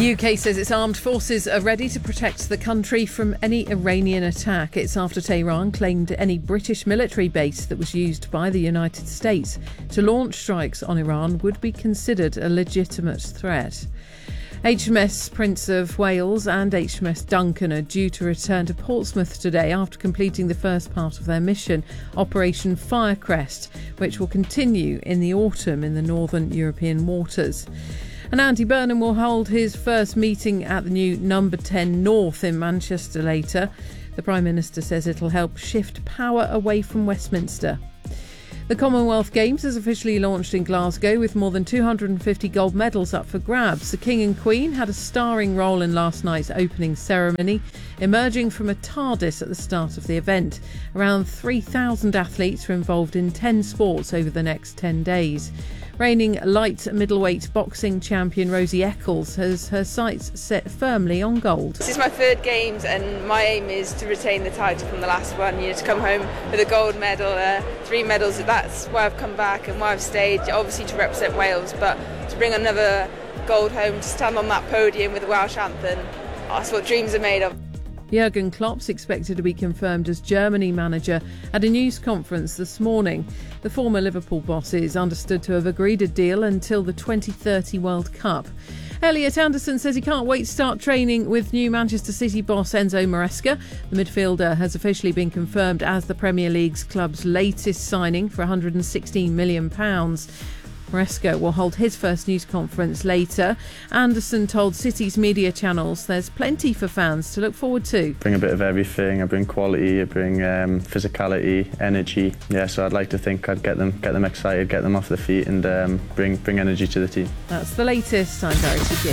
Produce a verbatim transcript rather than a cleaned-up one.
U K says its armed forces are ready to protect the country from any Iranian attack. It's after Tehran claimed any British military base that was used by the United States to launch strikes on Iran would be considered a legitimate threat. H M S Prince of Wales and H M S Duncan are due to return to Portsmouth today after completing the first part of their mission, Operation Firecrest, which will continue in the autumn in the northern European waters. And Andy Burnham will hold his first meeting at the new Number ten North in Manchester later. The Prime Minister says it'll help shift power away from Westminster. The Commonwealth Games has officially launched in Glasgow with more than two hundred fifty gold medals up for grabs. The King and Queen had a starring role in last night's opening ceremony, emerging from a TARDIS at the start of the event. Around three thousand athletes were involved in ten sports over the next ten days. Reigning light middleweight boxing champion Rosie Eccles has her sights set firmly on gold. This is my third games and my aim is to retain the title from the last one, you know, to come home with a gold medal, uh, three medals. That's why I've come back and why I've stayed, obviously to represent Wales, but to bring another gold home, to stand on that podium with the Welsh anthem, that's what dreams are made of. Jurgen Klopp's expected to be confirmed as Germany manager at a news conference this morning. The former Liverpool boss is understood to have agreed a deal until the twenty thirty World Cup. Elliot Anderson says he can't wait to start training with new Manchester City boss Enzo Maresca. The midfielder has officially been confirmed as the Premier League's club's latest signing for one hundred sixteen million pounds. Maresca will hold his first news conference later. Anderson told City's media channels there's plenty for fans to look forward to. Bring a bit of everything. I bring quality, I bring um, physicality, energy. Yeah, so I'd like to think I'd get them, get them excited, get them off their feet, and um, bring bring energy to the team. That's the latest. I'm Verity Gibb.